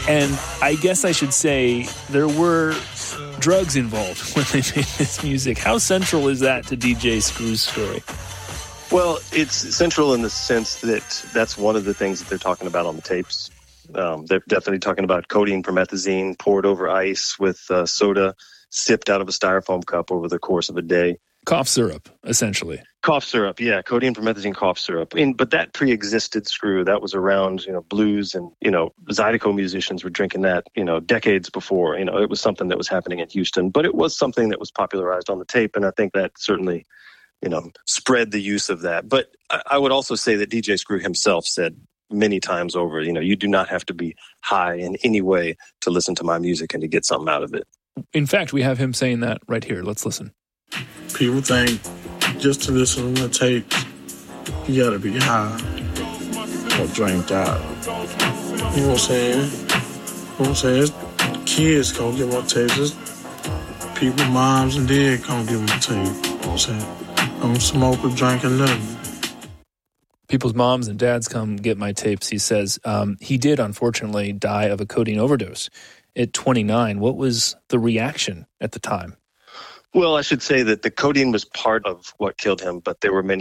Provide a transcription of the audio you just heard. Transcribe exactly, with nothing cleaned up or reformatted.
And I guess I should say there were drugs involved when they made this music. How central is that to D J Screw's story? Well, it's central in the sense that that's one of the things that they're talking about on the tapes. Um, they're definitely talking about codeine promethazine poured over ice with uh, soda sipped out of a styrofoam cup over the course of a day. Cough syrup, essentially. Cough syrup, yeah, codeine promethazine cough syrup. And, but that pre-existed Screw. That was around, you know, blues and, you know, Zydeco musicians were drinking that, you know, decades before. You know, it was something that was happening in Houston, but it was something that was popularized on the tape, and I think that certainly, you know, spread the use of that. But I, I would also say that D J Screw himself said many times over, you know, you do not have to be high in any way to listen to my music and to get something out of it. In fact, we have him saying that right here. Let's listen. People think just to listen to the tapes, you gotta be high or dranked out. You know what I'm saying? You know what I'm saying? It's kids come get my tapes. It's people, moms and dads come get my tape. You know what I'm saying? I don't smoke or drink or nothing. People's moms and dads come get my tapes, he says. Um, he did, unfortunately, die of a codeine overdose at twenty-nine. What was the reaction at the time? Well, I should say that the codeine was part of what killed him, but there were many